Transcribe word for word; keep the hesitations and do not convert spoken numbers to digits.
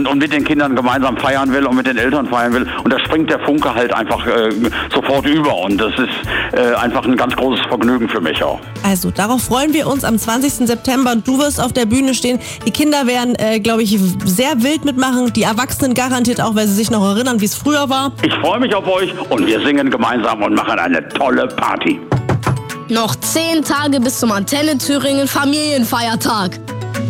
und, und mit den Kindern gemeinsam feiern will und mit den Eltern feiern will. Und da springt der Funke halt einfach äh, sofort über. Und das ist äh, einfach ein ganz großes Vergnügen für mich auch. Also, darauf freuen wir uns am zwanzigsten September. Und du wirst auf der Bühne stehen. Die Kinder werden, äh, glaube ich, sehr wild mitmachen. Die Erwachsenen garantiert auch, weil sie sich noch erinnern, wie es früher war. Ich freue mich auf euch und wir singen gemeinsam und machen eine tolle Party. Noch zehn Tage bis zum Antenne Thüringen Familienfeiertag.